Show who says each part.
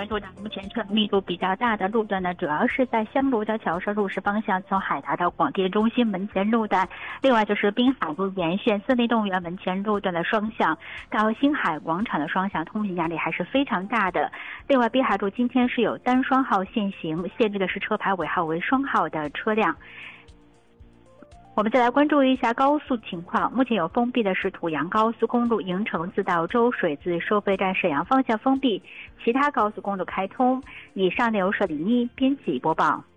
Speaker 1: 关注到目前车密度比较大的路段呢，主要是在香炉的桥上入市方向，从海达到广电中心门前路段，另外就是滨海路沿线森林动物园门前路段的双向到星海广场的双向通行压力还是非常大的。另外，滨海路今天是有单双号限行，限制的是车牌尾号为双号的车辆。我们再来关注一下高速情况，目前有封闭的是土阳高速公路营城自到周水自收费站沈阳方向封闭，其他高速公路开通。以上内容是李妮编辑播报。